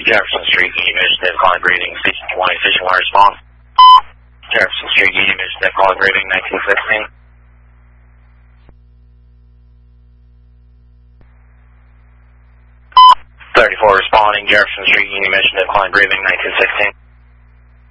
Jefferson Street, Union Mission, calling breathing, station 20, station 1, response. Jefferson Street, Union Mission, calling breathing, 1916. 34 responding, Jefferson Street, Union Mission, calling breathing, 1916.